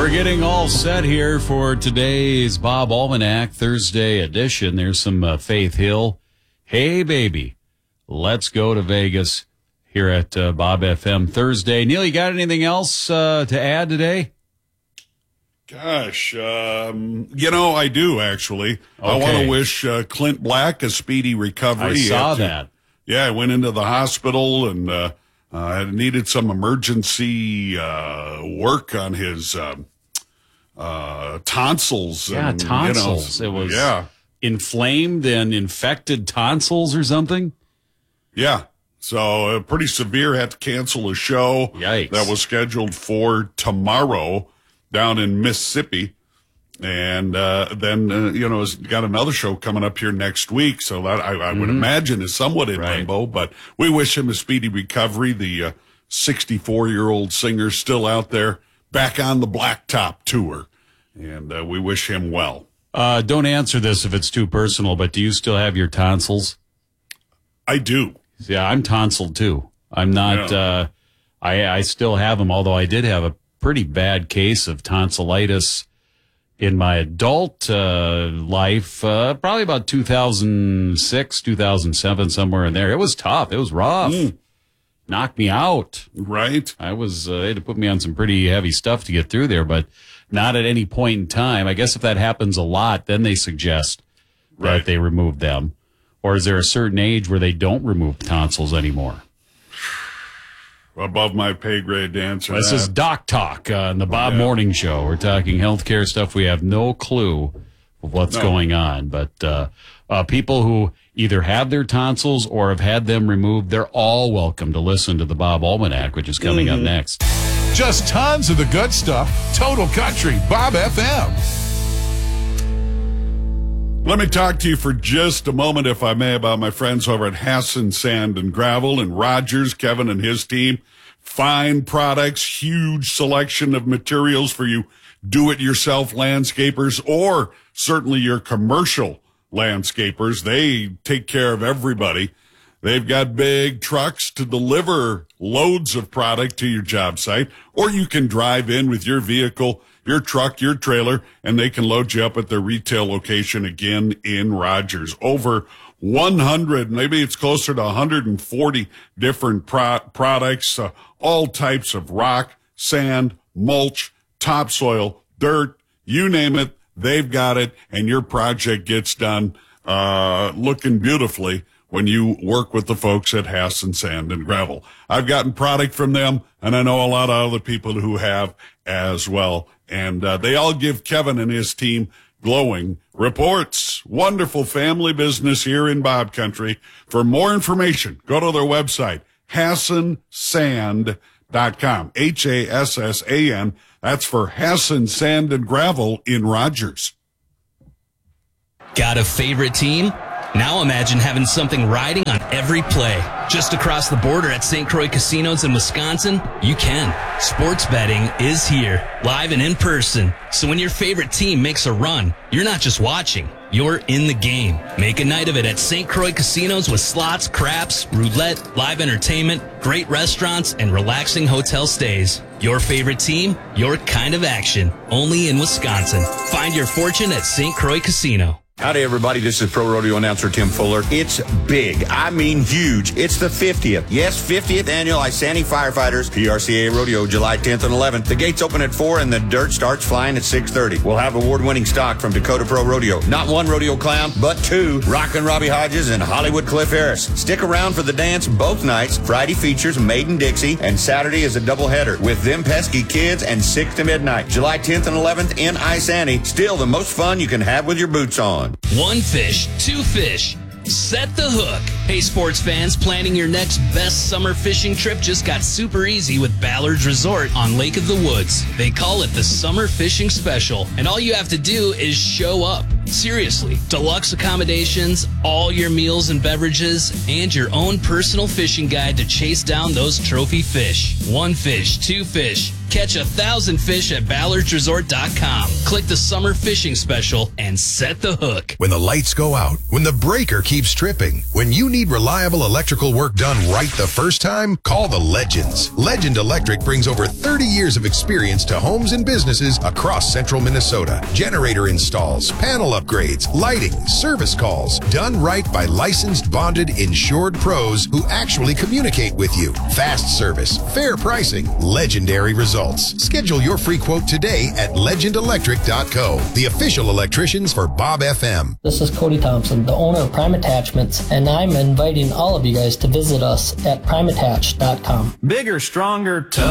we're getting all set here for today's Bob Almanac Thursday edition. There's some Faith Hill. Hey, baby, let's go to Vegas here at Bob FM Thursday. Neil, you got anything else to add today? Gosh, I do, actually. Okay. I want to wish Clint Black a speedy recovery. I saw that. Yeah, I went into the hospital and I needed some emergency work on his tonsils. Yeah, and, tonsils. It was inflamed and infected tonsils or something? Yeah. So pretty severe. Had to cancel a show Yikes. that was scheduled for tomorrow down in Mississippi. And then has got another show coming up here next week. So that I would imagine is somewhat in limbo. But we wish him a speedy recovery. The 64-year-old singer still out there, back on the Blacktop tour. And we wish him well. Don't answer this if it's too personal, but do you still have your tonsils? I do. Yeah, I'm tonsiled too. I'm not, I still have them, although I did have a pretty bad case of tonsillitis in my adult life, probably about 2006, 2007, somewhere in there. It was tough. It was rough. Knocked me out. Right. I had to put me on some pretty heavy stuff to get through there, but not at any point in time. I guess if that happens a lot, then they suggest that they remove them. Or is there a certain age where they don't remove tonsils anymore? Above my pay grade to answer This is Doc Talk on the Bob Morning Show. We're talking healthcare stuff. We have no clue of what's going on. But people who either have their tonsils or have had them removed, they're all welcome to listen to the Bob Almanac, which is coming up next. Just tons of the good stuff. Total Country, Bob FM. Let me talk to you for just a moment, if I may, about my friends over at Hassan Sand and Gravel and Rogers, Kevin and his team. Fine products, huge selection of materials for you do-it-yourself landscapers or certainly your commercial landscapers. They take care of everybody. They've got big trucks to deliver loads of product to your job site, or you can drive in with your vehicle, your truck, your trailer, and they can load you up at their retail location again in Rogers. Over 100, maybe it's closer to 140 different products, all types of rock, sand, mulch, topsoil, dirt, you name it, they've got it, and your project gets done looking beautifully when you work with the folks at Hassan Sand and Gravel. I've gotten product from them, and I know a lot of other people who have as well. And they all give Kevin and his team glowing reports. Wonderful family business here in Bob Country. For more information, go to their website, HassanSand.com. HASSAN. That's for Hassan Sand and Gravel in Rogers. Got a favorite team? Now imagine having something riding on every play. Just across the border at St. Croix Casinos in Wisconsin, you can. Sports betting is here, live and in person. So when your favorite team makes a run, you're not just watching, you're in the game. Make a night of it at St. Croix Casinos with slots, craps, roulette, live entertainment, great restaurants, and relaxing hotel stays. Your favorite team, your kind of action. Only in Wisconsin. Find your fortune at St. Croix Casino. Howdy, everybody. This is Pro Rodeo announcer Tim Fuller. It's big. I mean huge. It's the 50th. Yes, 50th annual Isanti Firefighters PRCA Rodeo, July 10th and 11th. The gates open at 4 and the dirt starts flying at 6:30. We'll have award-winning stock from Dakota Pro Rodeo. Not one rodeo clown, but two. Rockin' Robbie Hodges and Hollywood Cliff Harris. Stick around for the dance both nights. Friday features Maiden Dixie, and Saturday is a doubleheader with Them Pesky Kids and 6 to Midnight. July 10th and 11th in Isanti. Still the most fun you can have with your boots on. One fish, two fish. Set the hook. Hey, sports fans, planning your next best summer fishing trip just got super easy with Ballard's Resort on Lake of the Woods. They call it the Summer Fishing Special, and all you have to do is show up. Seriously, deluxe accommodations, all your meals and beverages, and your own personal fishing guide to chase down those trophy fish. One fish, two fish. Catch 1,000 fish at ballardsresort.com. Click the summer fishing special and set the hook. When the lights go out, when the breaker keeps tripping, when you need reliable electrical work done right the first time, call the Legends. Legend Electric brings over 30 years of experience to homes and businesses across central Minnesota. Generator installs, panel upgrades, lighting, service calls, done right by licensed, bonded, insured pros who actually communicate with you. Fast service, fair pricing, legendary results. Schedule your free quote today at legendelectric.co, the official electricians for Bob FM. This is Cody Thompson, the owner of Prime Attachments, and I'm inviting all of you guys to visit us at primeattach.com. Bigger, stronger, tougher.